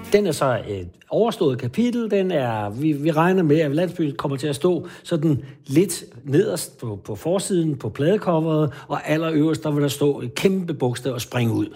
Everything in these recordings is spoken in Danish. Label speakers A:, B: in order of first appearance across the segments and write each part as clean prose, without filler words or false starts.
A: Den er så et overstået kapitel. Vi regner med, at Landsbyen kommer til at stå sådan lidt nederst på forsiden på pladecoveret, og allerøverst, der vil der stå et kæmpe bogstav og springe ud.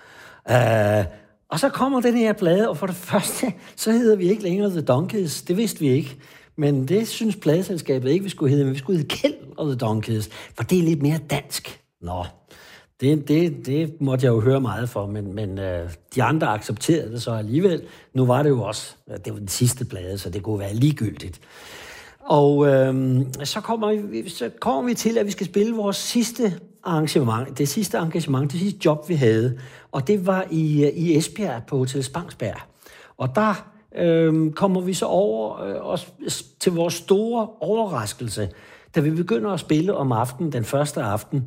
A: Og så kommer den her plade, og for det første, så hedder vi ikke længere The Donkeys. Det vidste vi ikke. Men det synes pladeselskabet ikke, vi skulle hedde, men vi skulle hedde Kjeld og The Donkeys, for det er lidt mere dansk. Nå, det måtte jeg jo høre meget for, men de andre accepterede det så alligevel. Nu var det jo også, det var den sidste plade, så det kunne være ligegyldigt. Og så kommer vi til, at vi skal spille vores sidste arrangement, det sidste job, vi havde. Og det var i Esbjerg på Hotel Spangsberg. Og der kommer vi så over til vores store overraskelse. Da vi begynder at spille om aftenen, den første aften,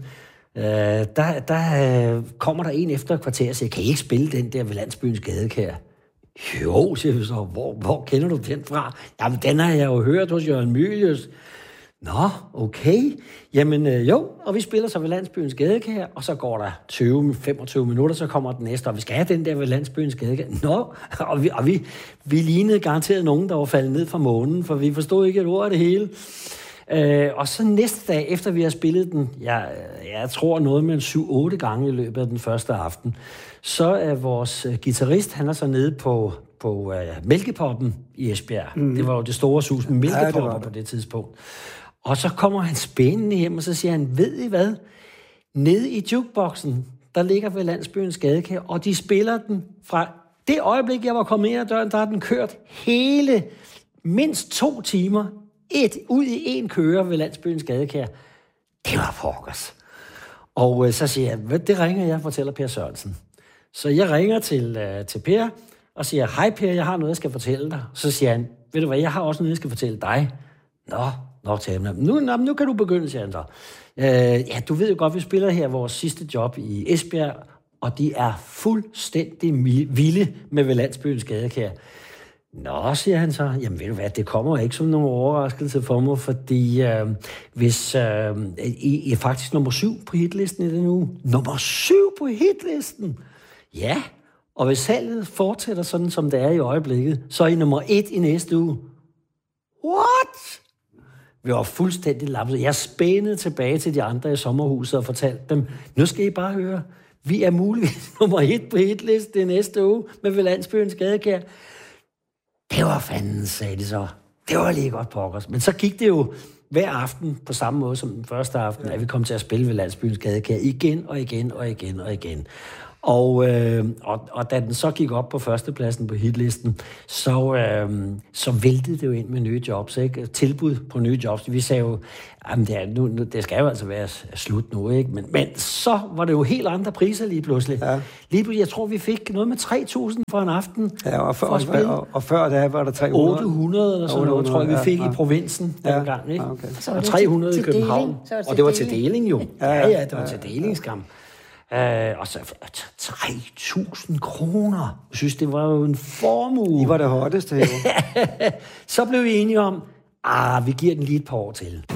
A: der kommer der en efter et kvarter og siger, kan I ikke spille den der ved Landsbyens Gadekær? Jo, siger vi så. Hvor kender du den fra? Jamen, den har jeg jo hørt hos Jørgen Mylius. Nå, okay. Jamen, jo, og vi spiller så ved Landsbyens Gadekær, og så går der 20-25 minutter, så kommer den næste, og vi skal have den der ved Landsbyens Gadekær. Nå, og vi lignede garanteret nogen, der var faldet ned fra månen, for vi forstod ikke et ord af det hele. Og så næste dag, efter vi har spillet den, jeg tror noget med 7-8 gange i løbet af den første aften, så er vores guitarist, han er så nede på Mælkepoppen i Esbjerg. Det var jo det store sus med mælkepopper på det tidspunkt. Og så kommer han spændende hjem, og så siger han, ved I hvad? Nede i jukeboxen, der ligger ved Landsbyens Gadekær, og de spiller den fra det øjeblik, jeg var kommet ind ad døren, der har den kørt hele mindst 2 timer, ud i en køre ved Landsbyens Gadekær. Det var pokkers. Og så siger jeg, det ringer jeg, fortæller Per Sørensen. Så jeg ringer til Per, og siger, hej Per, jeg har noget, jeg skal fortælle dig. Så siger han, ved du hvad, jeg har også noget, jeg skal fortælle dig. Nå, nu kan du begynde, siger han så. Ja, du ved jo godt, vi spiller her vores sidste job i Esbjerg, og de er fuldstændig vilde med ved Landsbyens Gadekær. Nå, siger han så, jamen ved du hvad, det kommer ikke som nogen overraskelse for mig, fordi hvis I er faktisk nummer 7 på hitlisten i den uge. Nummer 7 på hitlisten? Ja, og hvis salget fortsætter sådan, som det er i øjeblikket, så er I nummer 1 i næste uge. What? Vi var fuldstændig lappet. Jeg spænede tilbage til de andre i sommerhuset og fortalte dem, nu skal I bare høre, vi er muligvis nummer 1 på hitlisten i næste uge med ved Landsbyens Gadekær. Det var fanden, sagde de så. Det var lige godt pokkers. Men så gik det jo hver aften på samme måde som den første aften, at vi kom til at spille ved Landsbyens Gadekær igen og igen og igen og igen. Og da den så gik op på førstepladsen på hitlisten, så væltede det jo ind med nye jobs, ikke? Tilbud på nye jobs. Vi sagde jo, jamen det skal jo altså være slut nu, ikke? Men så var det jo helt andre priser lige pludselig. Ja. Lige pludselig, jeg tror, vi fik noget med 3.000 for en aften. Ja,
B: og før der var der 300.
A: 800 eller sådan noget, tror jeg, vi fik i provinsen dengang, ikke? Okay. Og 300 i København. Og det var til deling jo. Ja, det var til delingsskam. Og så 3.000 kroner. Jeg synes, det var jo en formue.
B: I var det hotteste, jo.
A: Så blev vi enige om, vi giver den lige et par år til.